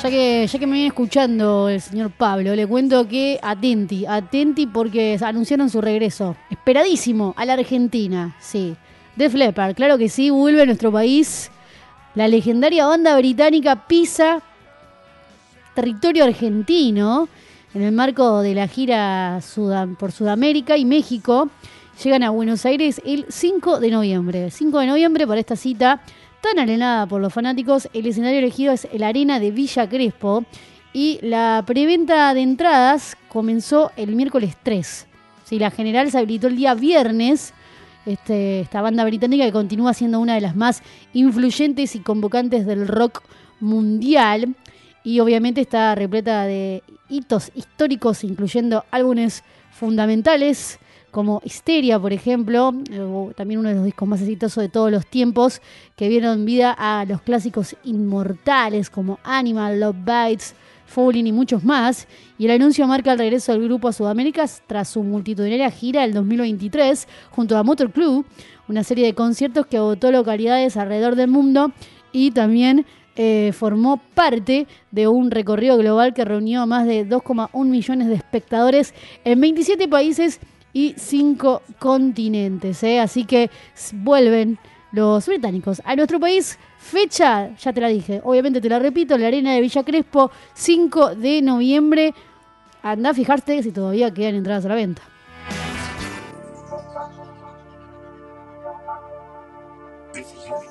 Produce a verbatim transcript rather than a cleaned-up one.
Ya que, ya que me viene escuchando el señor Pablo, le cuento que atenti, atenti porque anunciaron su regreso. Esperadísimo a la Argentina, sí. Def Leppard, claro que sí, vuelve a nuestro país. La legendaria banda británica pisa territorio argentino en el marco de la gira Sudam- por Sudamérica y México. Llegan a Buenos Aires el cinco de noviembre. cinco de noviembre para esta cita tan arenada por los fanáticos. El escenario elegido es el Arena de Villa Crespo y la preventa de entradas comenzó el miércoles tres. Sí, la general se habilitó el día viernes. Este, esta banda británica que continúa siendo una de las más influyentes y convocantes del rock mundial y obviamente está repleta de hitos históricos, incluyendo álbumes fundamentales como Histeria, por ejemplo, o también uno de los discos más exitosos de todos los tiempos, que dieron vida a los clásicos inmortales como Animal, Love Bites, Falling y muchos más. Y el anuncio marca el regreso del grupo a Sudamérica tras su multitudinaria gira del dos mil veintitrés junto a Motor Club, una serie de conciertos que agotó localidades alrededor del mundo y también eh, formó parte de un recorrido global que reunió a más de dos coma uno millones de espectadores en veintisiete países y cinco continentes, ¿eh? Así que vuelven los británicos a nuestro país. Fecha, ya te la dije, obviamente te la repito, la Arena de Villa Crespo, cinco de noviembre. Andá a fijarte si todavía quedan entradas a la venta.